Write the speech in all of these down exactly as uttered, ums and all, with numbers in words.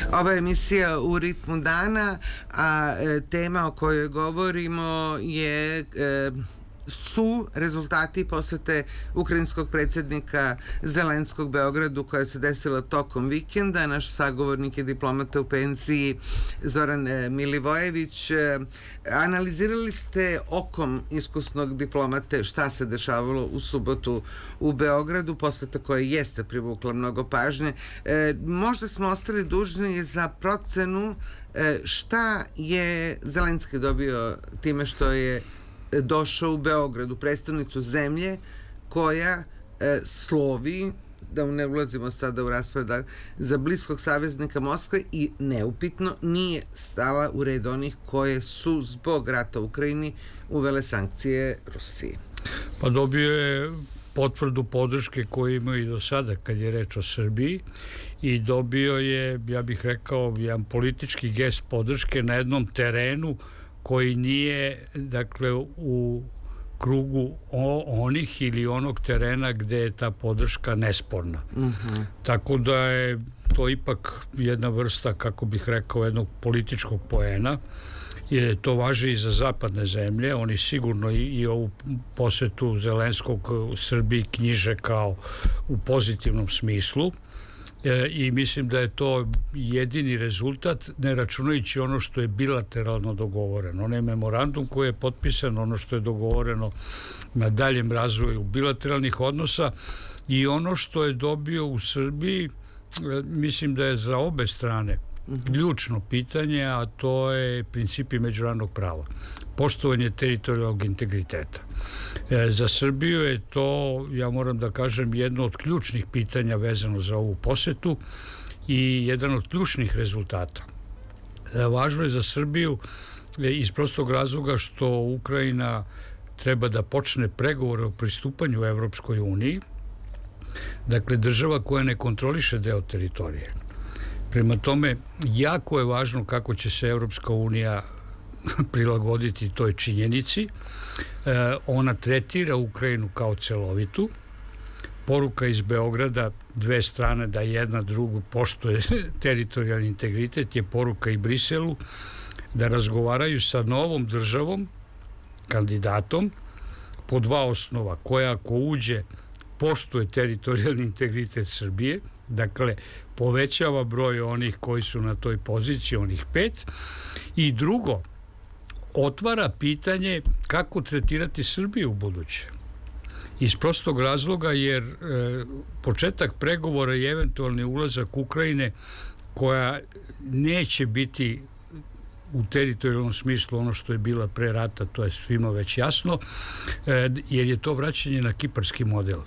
Ova emisija U ritmu dana, a e, tema o kojoj govorimo je e, su rezultati posete ukrajinskog predsjednika Zelenskog Beogradu koja se desila tokom vikenda. Naš sagovornik je diplomata u penziji Zoran Milivojević. Analizirali ste okom iskusnog diplomate šta se dešavalo u subotu u Beogradu, poseta koja jeste privukla mnogo pažnje. E, možda smo ostali dužni za procenu e, šta je Zelenski dobio time što je došao u Beogradu, prestonicu zemlje koja e, slovi, da ne ulazimo sada u raspravu, za bliskog saveznika Moskve i neupitno nije stala u red onih koje su zbog rata u Ukrajini uvele sankcije Rusiji. Pa dobio je potvrdu podrške koju imaju i do sada kad je reč o Srbiji i dobio je, ja bih rekao, jedan politički gest podrške na jednom terenu koji nije, dakle, u krugu o, onih ili onog terena gde je ta podrška nesporna. Mm-hmm. Tako da je to ipak jedna vrsta, kako bih rekao, jednog političkog poena, jer to važi i za zapadne zemlje. Oni sigurno i, i ovu posetu Zelenskog u Srbiji knjiže kao u pozitivnom smislu. E, i mislim da je to jedini rezultat, ne računajući ono što je bilateralno dogovoreno. Onaj memorandum koji je potpisan, ono što je dogovoreno na daljem razvoju bilateralnih odnosa i ono što je dobio u Srbiji, e, mislim da je za obe strane ključno pitanje, a to je principi međunarodnog prava. Poštovanje teritorijalnog integriteta. E, za Srbiju je to, ja moram da kažem, jedno od ključnih pitanja vezano za ovu posetu i jedan od ključnih rezultata. E, važno je za Srbiju e, iz prostog razloga što Ukrajina treba da počne pregovore o pristupanju u Evropskoj uniji, dakle država koja ne kontroliše deo teritorije. Prema tome, jako je važno kako će se Evropska unija prilagoditi toj činjenici. E, ona tretira Ukrajinu kao celovitu. Poruka iz Beograda, dve strane da jedna drugu poštuje teritorijalni integritet, je poruka i Briselu da razgovaraju sa novom državom, kandidatom, po dva osnova, koja ako uđe poštuje teritorijalni integritet Srbije, dakle povećava broj onih koji su na toj poziciji, onih pet, i drugo, otvara pitanje kako tretirati Srbiju u buduće. Iz prostog razloga jer e, početak pregovora i eventualni ulazak Ukrajine, koja neće biti u teritorijalnom smislu ono što je bila pre rata, to je svima već jasno, e, jer je to vraćanje na kiparski model.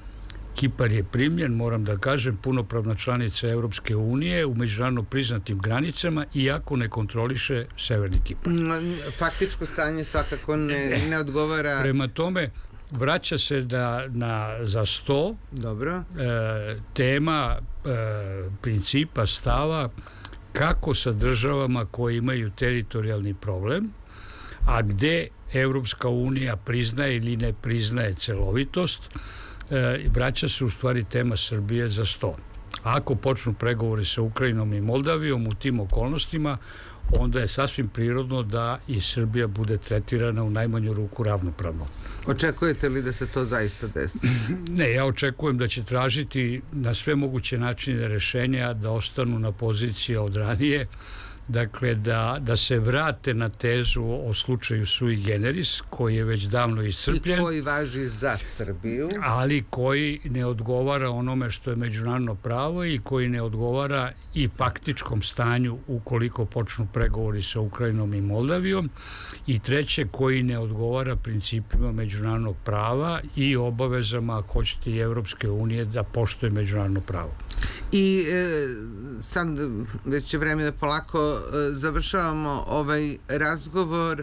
Kipar je primljen, moram da kažem, punopravna članica Evropske unije u međunarodno priznatim granicama, iako ne kontroliše Severni Kipar. Faktičko stanje svakako ne, ne odgovara. Prema tome, vraća se da, na, za sto. Dobro. E, tema e, principa stava kako sa državama koje imaju teritorijalni problem, a gde Evropska unija priznaje ili ne priznaje celovitost, vraća se u stvari tema Srbije za sto. Ako počnu pregovori sa Ukrajinom i Moldavijom u tim okolnostima, onda je sasvim prirodno da i Srbija bude tretirana u najmanju ruku ravnopravno. Očekujete li da se to zaista desi? Ne, ja očekujem da će tražiti na sve moguće načine rešenja da ostanu na poziciji od ranije, dakle da, da se vrate na tezu o slučaju sui generis, koji je već davno iscrpljen. I koji važi za Srbiju. Ali koji ne odgovara onome što je međunarodno pravo i koji ne odgovara i faktičkom stanju ukoliko počnu pregovori sa Ukrajinom i Moldavijom. I treće, koji ne odgovara principima međunarodnog prava i obavezama, ako hoćete, i Evropske unije da poštuje međunarodno pravo. I e, sad već je vreme da polako e, završavamo ovaj razgovor.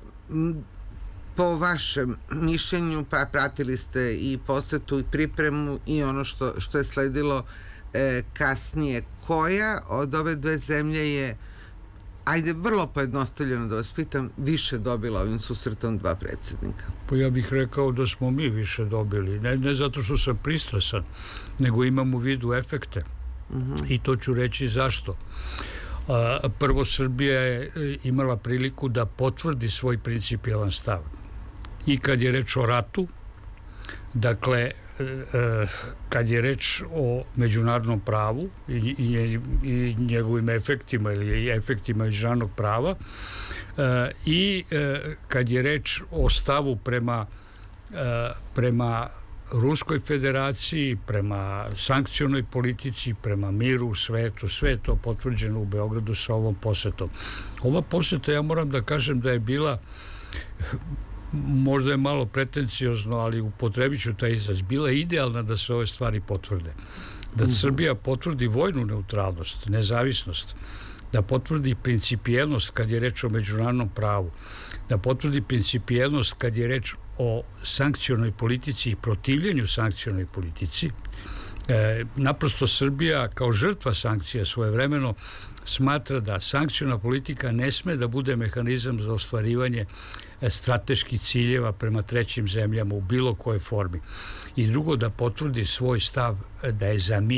Po vašem mišljenju, pa pratili ste i posetu i pripremu i ono što, što je sledilo e, kasnije, koja od ove dve zemlje je, ajde vrlo pojednostavljeno da vas pitam, više dobila ovim susretom dva predsjednika? Pa ja bih rekao da smo mi više dobili, ne, ne zato što sam pristrasan, nego imam u vidu efekte. I to ću reći zašto. Prvo, Srbija je imala priliku da potvrdi svoj principijelan stav. I kad je reč o ratu, dakle, kad je reč o međunarodnom pravu i njegovim efektima ili efektima međunarodnog prava, i kad je reč o stavu prema prema Ruskoj federaciji, prema sankcionoj politici, prema miru u svetu, sve je to potvrđeno u Beogradu sa ovom posetom. Ova poseta, ja moram da kažem da je bila, možda je malo pretenciozno, ali upotrebit ću taj izraz, bila je idealna da se ove stvari potvrde. Da Srbija potvrdi vojnu neutralnost, nezavisnost, da potvrdi principijelnost kad je reč o međunarodnom pravu, da potvrdi principijelnost kad je reč o sankcionoj politici i protivljenju sankcionoj politici. E, naprosto Srbija kao žrtva sankcija svojevremeno smatra da sankciona politika ne sme da bude mehanizam za ostvarivanje strateških ciljeva prema trećim zemljama u bilo kojoj formi. I drugo, da potvrdi svoj stav da je za mir.